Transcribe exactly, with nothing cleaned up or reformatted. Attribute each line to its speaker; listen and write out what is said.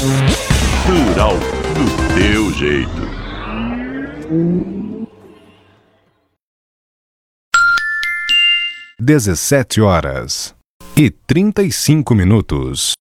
Speaker 1: Rural do teu jeito.
Speaker 2: Dezessete horas e trinta e cinco minutos.